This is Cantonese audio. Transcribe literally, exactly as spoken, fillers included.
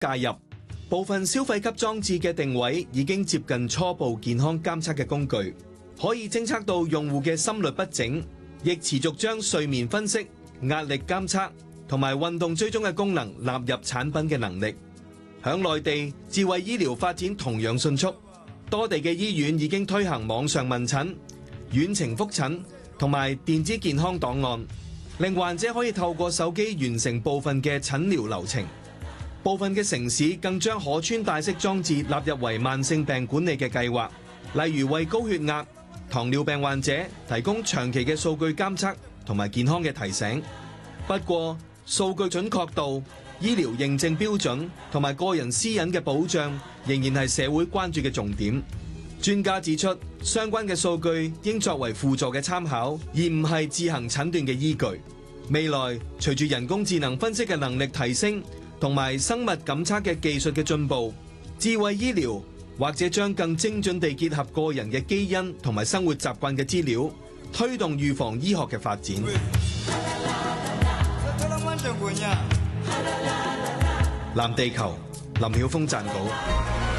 介入。部分消費級裝置嘅定位已經接近初步健康監測嘅工具，可以偵測到用戶嘅心律不整，亦持續將睡眠分析、壓力監測同埋運動追蹤嘅功能納入產品嘅能力。響內地，智慧醫療發展同樣迅速，多地嘅醫院已經推行網上問診、遠程覆診同埋電子健康檔案，令患者可以透過手機完成部分嘅診療流程。部分嘅城市更將可穿戴式裝置納入為慢性病管理嘅計劃，例如為高血壓、糖尿病患者提供長期嘅數據監測同埋健康嘅提醒。不過，數據準確度、醫療認證標準同埋個人私隱嘅保障仍然係社會關注嘅重點。專家指出，相關嘅數據應作為輔助嘅參考，而唔係自行診斷嘅依據。未來隨住人工智能分析嘅能力提升，同埋生物檢測嘅技術嘅進步，智慧醫療或者將更精準地結合個人嘅基因同埋生活習慣嘅資料，推動預防醫學嘅發展。藍地球，林曉峰撰稿。